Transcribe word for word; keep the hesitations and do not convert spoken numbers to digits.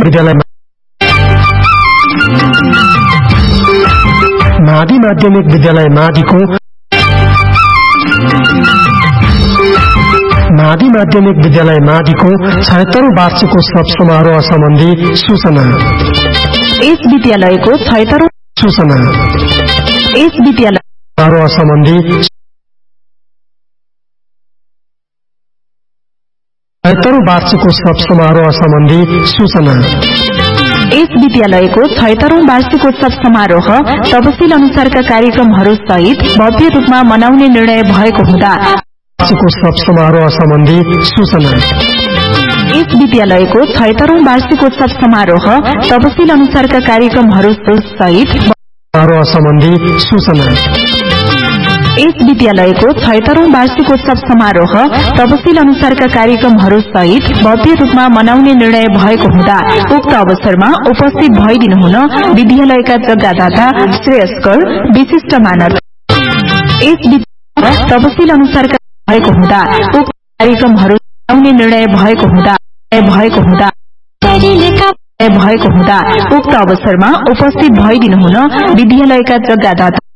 विद्यालय मादी माध्यमिक विद्यालय मादीको मादी माध्यमिक विद्यालय मादीको छयत्तरौं वार्षिकोत्सव समारोह सम्बन्धी सूचना। यस विद्यालयको छयत्तरौं सूचना। यस विद्यालय समारोह सम्बन्धी छयत्तरौं वार्षिकोत्सव समारोह सम्बन्धी सूचना। यस विद्यालयको छयत्तरौं वार्षिकोत्सव समारोह तपसिल अनुसारका कार्यक्रमहरू सहित भव्य रूपमा मनाउने निर्णय भएको हुँदा वार्षिकोत्सव समारोह सम्बन्धी सूचना। यस विद्यालयको छयत्तरौं वार्षिकोत्सव समारोह तपसिल अनुसारका कार्यक्रमहरू सहित समारोह सम्बन्धी सूचना। यस विद्यालयको छयत्तरौं वार्षिकोत्सव समारोह तपसिल अनुसारका कार्यक्रमहरू सहित भव्य रूपमा मनाउने निर्णय भएको हुँदा उक्त अवसरमा उपस्थित भइदिनुहुन विद्यालयका जग्गादाता श्रेयस्कर विशिष्ट मानव। यस विद्यालयमा तपसिल अनुसारका भएको हुँदा उक्त कार्यक्रमहरू मनाउने निर्णय भएको हुँदा भएको हुँदा भएको हुँदा उक्त अवसरमा उपस्थित भइदिनुहुन विद्यालयका जग्गादाता